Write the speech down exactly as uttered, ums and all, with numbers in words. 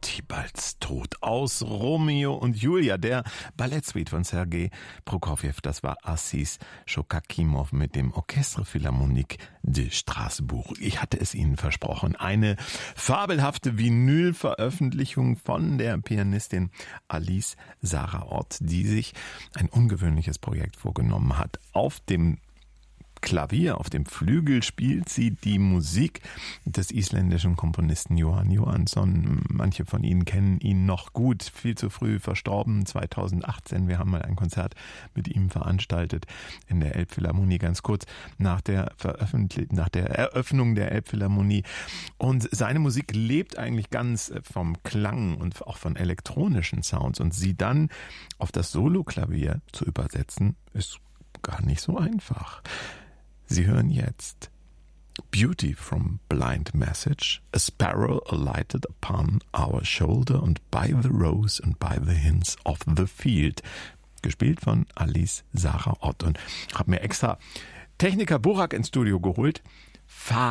Tibalds Tod aus Romeo und Julia, der Ballettsuite von Sergei Prokofjew. Das war Assis Schokakimow mit dem Orchestre Philharmonique de Strasbourg. Ich hatte es Ihnen versprochen. Eine fabelhafte Vinylveröffentlichung von der Pianistin Alice Sarah Ott, die sich ein ungewöhnliches Projekt vorgenommen hat. Auf dem Klavier, auf dem Flügel spielt sie die Musik des isländischen Komponisten Jóhann Jóhannsson. Manche von Ihnen kennen ihn noch gut, viel zu früh verstorben, zweitausendachtzehn. Wir haben mal ein Konzert mit ihm veranstaltet in der Elbphilharmonie, ganz kurz nach der Veröffentlich- nach der Eröffnung der Elbphilharmonie. Und seine Musik lebt eigentlich ganz vom Klang und auch von elektronischen Sounds. Und sie dann auf das Soloklavier zu übersetzen, ist gar nicht so einfach. Sie hören jetzt Beauty from Blind Message, A Sparrow alighted upon our shoulder and by the rose and by the hints of the field. Gespielt von Alice Sarah Ott. Und habe mir extra Techniker Burak ins Studio geholt.